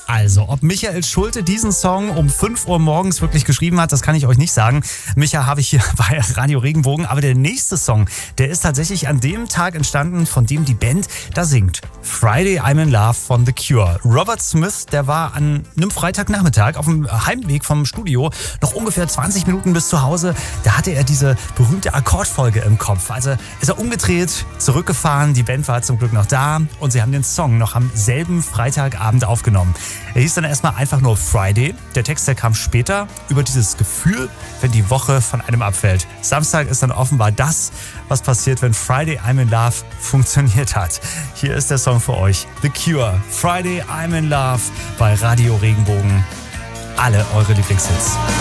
Also, ob Michael Schulte diesen Song um 5 Uhr morgens wirklich geschrieben hat, das kann ich euch nicht sagen. Micha habe ich hier bei Radio Regenbogen. Aber der nächste Song, der ist tatsächlich an dem Tag entstanden, von dem die Band da singt. Friday I'm in Love von The Cure. Robert Smith, der war an einem Freitagnachmittag auf dem Heimweg vom Studio, noch ungefähr 20 Minuten bis zu Hause. Da hatte er diese berühmte Akkordfolge im Kopf. Also ist er umgedreht, zurückgefahren, die Band war zum Glück noch da und sie haben den Song noch am selben Freitagabend aufgenommen. Er hieß dann erstmal einfach nur Friday. Der Text, der kam später über dieses Gefühl, wenn die Woche von einem abfällt. Samstag ist dann offenbar das, was passiert, wenn Friday I'm in Love funktioniert hat. Hier ist der Song für euch. The Cure, Friday I'm in Love bei Radio Regenbogen. Alle eure Lieblingshits.